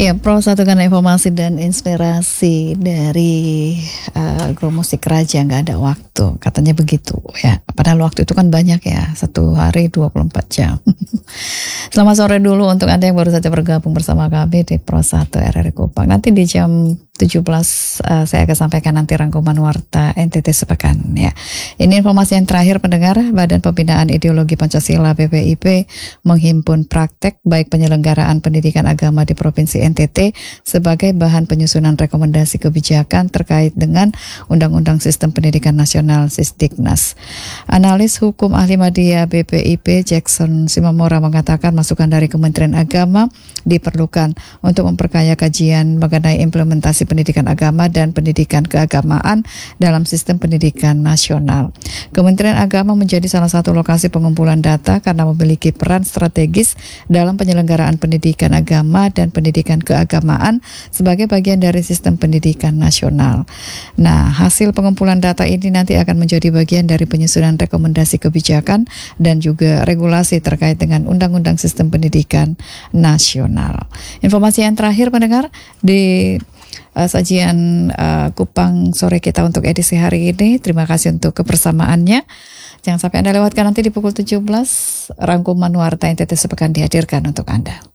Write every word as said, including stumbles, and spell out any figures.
Ya, Pro satukan informasi dan inspirasi dari uh, grup musik Raja Nggak Ada Waktu, katanya begitu ya. Padahal waktu itu kan banyak ya, satu hari dua puluh empat jam. Selamat sore dulu untuk Anda yang baru saja bergabung bersama kami di Pro satu R R I Kupang. Nanti di jam tujuh belas uh, saya akan sampaikan nanti rangkuman warta N T T sepekan ya. Ini informasi yang terakhir pendengar. Badan Pembinaan Ideologi Pancasila B P I P menghimpun praktek baik penyelenggaraan pendidikan agama di Provinsi N T T sebagai bahan penyusunan rekomendasi kebijakan terkait dengan Undang-Undang Sistem Pendidikan Nasional Sisdiknas. Analis Hukum Ahli Madya B P I P Jackson Simamora mengatakan masukan dari Kementerian Agama diperlukan untuk memperkaya kajian mengenai implementasi pendidikan agama dan pendidikan keagamaan dalam sistem pendidikan nasional. Kementerian Agama menjadi salah satu lokasi pengumpulan data karena memiliki peran strategis dalam penyelenggaraan pendidikan agama dan pendidikan keagamaan sebagai bagian dari sistem pendidikan nasional. Nah, hasil pengumpulan data ini nanti akan menjadi bagian dari penyusunan rekomendasi kebijakan dan juga regulasi terkait dengan Undang-Undang Sistem Pendidikan Nasional. Informasi yang terakhir pendengar di Uh, sajian uh, Kupang sore kita untuk edisi hari ini. Terima kasih untuk kebersamaannya. Jangan sampai Anda lewatkan nanti di pukul tujuh belas rangkuman warta N T T sepekan dihadirkan untuk Anda.